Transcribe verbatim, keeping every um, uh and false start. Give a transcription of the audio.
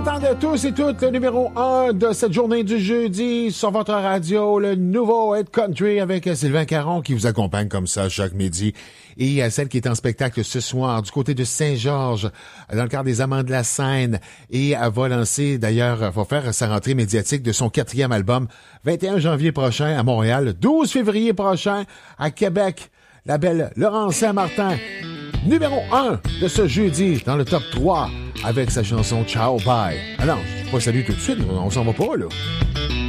entendre tous et toutes le numéro un de cette journée du jeudi sur votre radio, le nouveau Hit Country avec Sylvain Caron qui vous accompagne comme ça chaque midi. Et celle qui est en spectacle ce soir du côté de Saint-Georges, dans le cadre des Amants de la Seine. Et elle va lancer, d'ailleurs, va faire sa rentrée médiatique de son quatrième album, vingt et un janvier prochain à Montréal, douze février prochain à Québec. La belle Laurence Saint-Martin, numéro un de ce jeudi dans le top trois avec sa chanson Ciao Bye. Ah non, je dis pas salut tout de suite, on s'en va pas là.